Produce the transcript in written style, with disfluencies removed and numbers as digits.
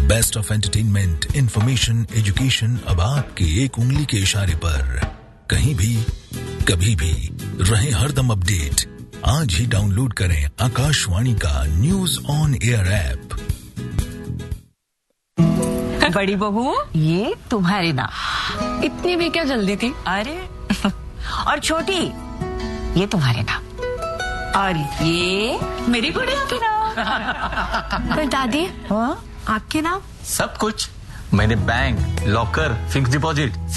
Best of entertainment, information, education अब आपके एक उंगली के इशारे पर। कहीं भी, कभी भी, रहे हरदम अपडेट। आज ही डाउनलोड करें आकाशवाणी का न्यूज ऑन एयर ऐप। बड़ी बहू, ये तुम्हारे नाम। इतनी भी क्या जल्दी थी? अरे और छोटी, ये तुम्हारे नाम। और ये मेरी गुड़िया के नाम। पर दादी, हाँ? आपके नाम? सब कुछ मैंने बैंक, लॉकर, फिक्स डिपॉजिट